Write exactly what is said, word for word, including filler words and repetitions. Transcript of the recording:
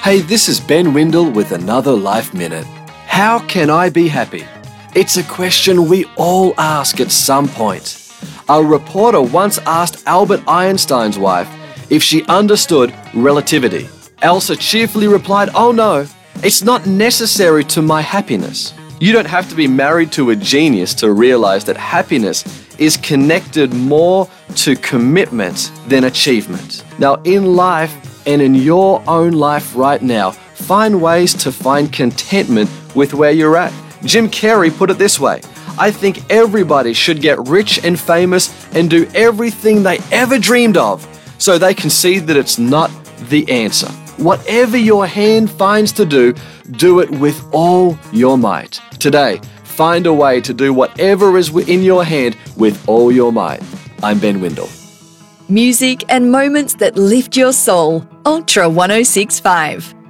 Hey, this is Ben Windle with another Life Minute. How can I be happy? It's a question we all ask at some point. A reporter once asked Albert Einstein's wife if she understood relativity. Elsa cheerfully replied, "Oh no, it's not necessary to my happiness." You don't have to be married to a genius to realize that happiness is connected more to commitment than achievement. Now, in life and in your own life right now, find ways to find contentment with where you're at. Jim Carrey put it this way: I think everybody should get rich and famous and do everything they ever dreamed of so they can see that it's not the answer. Whatever your hand finds to do, do it with all your might. Today, find a way to do whatever is in your hand with all your might. I'm Ben Windle. Music and moments that lift your soul. Ultra one oh six point five.